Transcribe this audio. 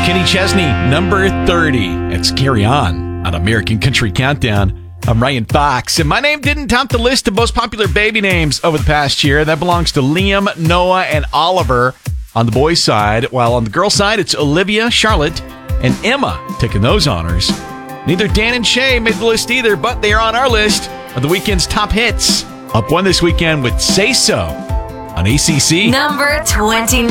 Kenny Chesney, number 30. It's Carry On American Country Countdown. I'm Ryan Fox, and my name didn't top the list of most popular baby names over the past year. That belongs to Liam, Noah, and Oliver on the boys' side, while on the girls' side, it's Olivia, Charlotte, and Emma taking those honors. Neither Dan and Shay made the list either, but they are on our list of the weekend's top hits. Up one this weekend with Say So on ACC. Number 29.